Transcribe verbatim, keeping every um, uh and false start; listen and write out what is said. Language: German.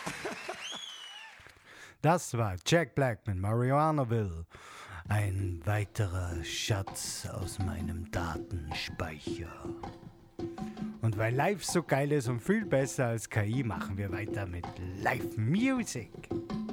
Das war Jack Black mit Marijuanaville. Ein weiterer Schatz aus meinem Datenspeicher. Und weil Live so geil ist und viel besser als K I, machen wir weiter mit Live Music.